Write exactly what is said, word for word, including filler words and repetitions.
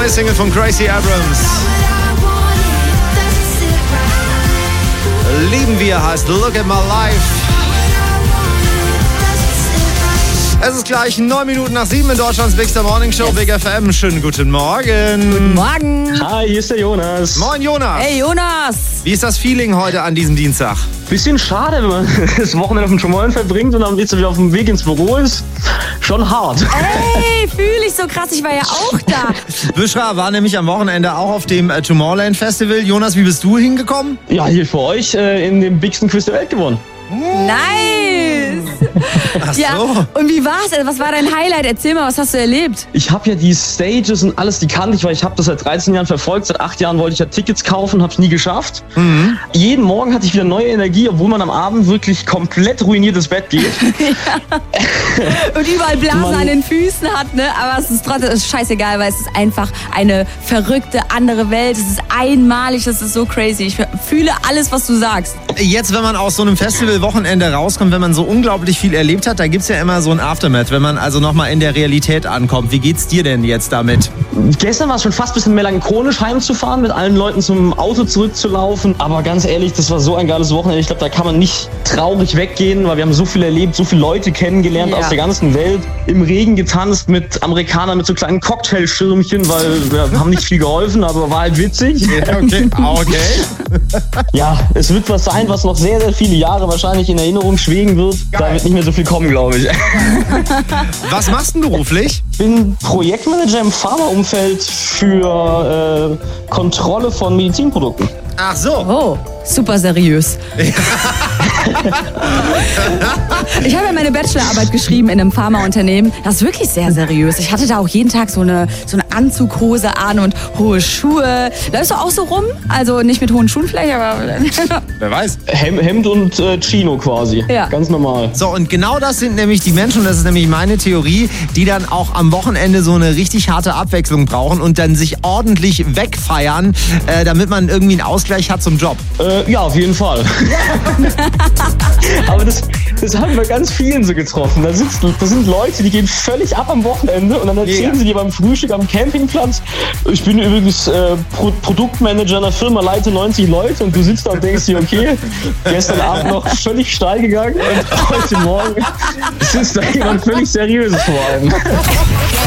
neue Single von Gracie Abrams. Lieben wir heißt Look at My Life. Es ist gleich neun Minuten nach sieben in Deutschlands Big Star Morning Show, Big F M. Schönen guten Morgen. Guten Morgen. Hi, hier ist der Jonas. Moin Jonas. Hey Jonas. Wie ist das Feeling heute an diesem Dienstag? Bisschen schade, wenn man das Wochenende auf dem Tromollen verbringt und dann jetzt wieder auf dem Weg ins Büro ist. Schon hart. Hey, fühle ich so krass. Ich war ja auch da. Büschra war nämlich am Wochenende auch auf dem äh, Tomorrowland Festival. Jonas, wie bist du hingekommen? Ja, hier für euch äh, in dem bigsten Quiz der Welt gewonnen. Nice. Ach so. Ja, und wie war's? Was war dein Highlight? Erzähl mal, was hast du erlebt? Ich habe ja die Stages und alles, die kannte ich, weil ich habe das seit dreizehn Jahren verfolgt. Seit acht Jahren wollte ich ja Tickets kaufen, habe es nie geschafft. Mhm. Jeden Morgen hatte ich wieder neue Energie, obwohl man am Abend wirklich komplett ruiniert ins Bett geht. Ja. Und überall Blasen man an den Füßen hat, ne? Aber es ist trotzdem es ist scheißegal, weil es ist einfach eine verrückte andere Welt. Es ist einmalig, es ist so crazy. Ich fühle alles, was du sagst. Jetzt, wenn man aus so einem Festivalwochenende rauskommt, wenn man so unglaublich viel erlebt hat, da gibt's ja immer so ein Aftermath, wenn man also nochmal in der Realität ankommt. Wie geht's dir denn jetzt damit? Gestern war es schon fast ein bisschen melancholisch, heimzufahren, mit allen Leuten zum Auto zurückzulaufen. Aber ganz ehrlich, das war so ein geiles Wochenende. Ich glaube, da kann man nicht traurig weggehen, weil wir haben so viel erlebt, so viele Leute kennengelernt ja. aus der ganzen Welt. Im Regen getanzt mit Amerikanern mit so kleinen Cocktailschirmchen, weil wir haben nicht viel geholfen, aber war halt witzig. Okay, okay. Ja, es wird was sein, was noch sehr, sehr viele Jahre wahrscheinlich in Erinnerung schweben wird. Geil. Da wird nicht mehr so viel kommen, glaube ich. Was machst du beruflich? Ich bin Projektmanager im Pharmaumfeld für äh, Kontrolle von Medizinprodukten. Ach so. Oh, super seriös. Ich habe ja meine Bachelorarbeit geschrieben in einem Pharmaunternehmen. Das ist wirklich sehr seriös. Ich hatte da auch jeden Tag so eine, so eine Anzughose an und hohe Schuhe. Läufst du auch so rum? Also nicht mit hohen Schuhen vielleicht, aber... Wer weiß. Hem- Hemd und äh, Chino quasi. Ja. Ganz normal. So, und genau das sind nämlich die Menschen, und das ist nämlich meine Theorie, die dann auch am Wochenende so eine richtig harte Abwechslung brauchen und dann sich ordentlich wegfeiern, äh, damit man irgendwie einen Ausgleich hat zum Job. Äh, ja, auf jeden Fall. Aber das, das haben wir ganz vielen so getroffen. Da, sitzt, da sind Leute, die gehen völlig ab am Wochenende und dann erzählen yeah. sie dir beim Frühstück am Campingplatz, ich bin übrigens äh, Pro- Produktmanager einer Firma, leite neunzig Leute und du sitzt da und denkst dir, okay, gestern Abend noch völlig steil gegangen und heute Morgen sitzt da jemand völlig Seriöses vor allem.